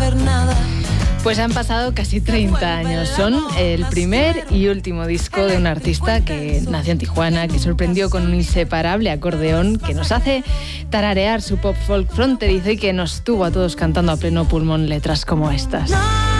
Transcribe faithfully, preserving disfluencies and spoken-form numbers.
saber nada. Pues han pasado casi treinta años. Son el primer y último disco de un artista que nació en Tijuana, que sorprendió con un inseparable acordeón, que nos hace tararear su pop folk fronterizo y que nos tuvo a todos cantando a pleno pulmón letras como estas. No.